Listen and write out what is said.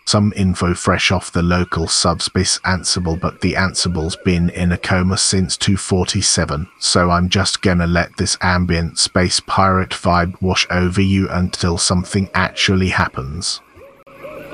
some info fresh off the local subspace Ansible, but the Ansible's been in a coma since 247, so I'm just gonna let this ambient space pirate vibe wash over you until something actually happens.